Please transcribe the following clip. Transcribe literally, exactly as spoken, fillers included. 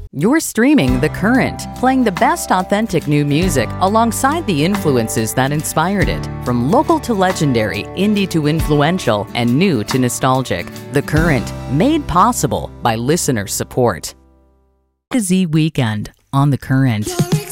You're streaming The Current, playing the best authentic new music alongside the influences that inspired it. From local to legendary, indie to influential, and new to nostalgic. The Current, made possible by listener support. Z Weekend on The Current.